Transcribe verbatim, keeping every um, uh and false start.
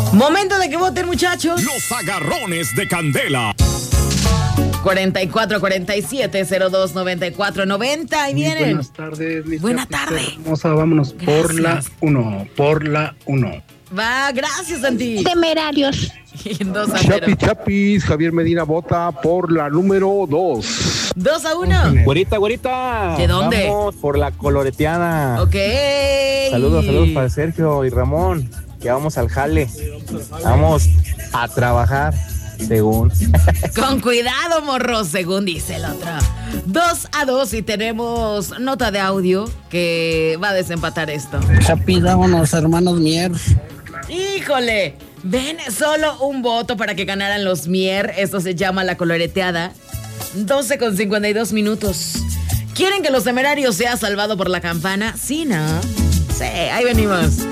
Momento de que voten, muchachos. Los agarrones de Candela. cuarenta y cuatro cuarenta y siete cero dos noventa y cuatro noventa. Ahí vienen. Muy buenas tardes, mi Buena chapita tarde. hermosa, vámonos Gracias. por la uno, por la uno. Va, gracias, Santi. Temerarios. Dos a cero. Chapi Chapis, Javier Medina vota por la número dos. Dos a uno. Güerita, güerita. ¿De dónde? Vamos por la coloreteada. Ok. Saludos, saludos para Sergio y Ramón. Que vamos al jale. Vamos a trabajar, según. Con cuidado, morro, según dice el otro. Dos a dos y tenemos nota de audio que va a desempatar esto. Chapi, vámonos, hermanos Mier. Híjole, ven, solo un voto para que ganaran los Mier. Esto se llama la coloreteada. doce con cincuenta y dos minutos. ¿Quieren que los temerarios sea salvado por la campana? Sí, ¿no? Sí, ahí venimos.